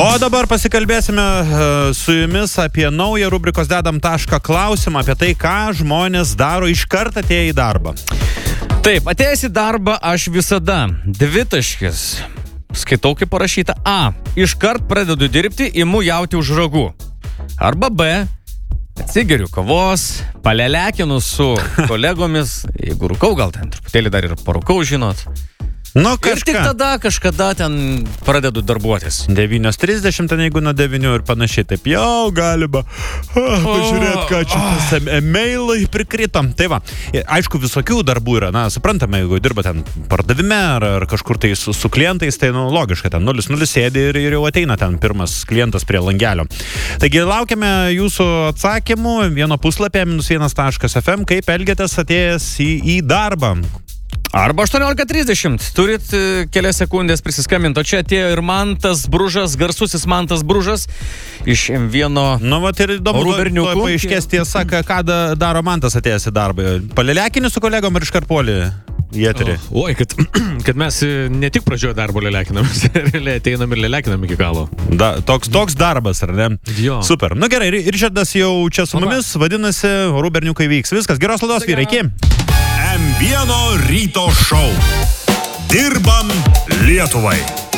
O dabar pasikalbėsime su jumis apie naują rubrikos Dedam tašką klausimą, apie tai, ką žmonės daro iškart atėję į darbą. Taip, atėjęs į darbą aš visada dvitaškis. Skaitau, kaip parašyta A. Iškart pradedu dirbti, imu jauti už ragų. Arba B. Atsigeriu kavos, palelekinu su kolegomis, jeigu rūkau, gal ten truputėlį dar ir parūkau, žinot. Nu, Ir tik tada kažkada ten pradedu darbuotis. 9:30, ten jeigu nuo 9 ir panašiai, taip jau galima pažiūrėti, ką čia tas e-mailai prikritom. Tai va, aišku, visokių darbų yra, na, suprantame, jeigu dirba ten pardavime ar kažkur tai su klientais, tai nu, logiška, ten 0-0 sėdi ir jau ateina ten pirmas klientas prie langelio. Taigi laukiame jūsų atsakymų, vieno puslapė -1.fm, kaip elgiatės atėjęs į darbą. Arba 18:30. Turit kelias sekundės prisiskambinti. O čia atėjo ir Mantas Bružas, garsusis Mantas Bružas iš M1 Nu, va, ir įdomu, Ruberniukų. paaiškės tiesa, ką daro Mantas atėjęs į darbą. Palelekini su kolegom ir iškarpuolį į eterį. Oi, kad mes ne tik pradžioje darbo lelekinam, realiai ateinam ir lelekinam iki galo. Toks darbas, ar ne? Jo. Super. Nu gerai, Ričardas jau čia su mumis, vadinasi, Ruberniukai vyks. Viskas, geros laidos, vyrai, iki. M1 ryto šou. Dirbam Lietuvai.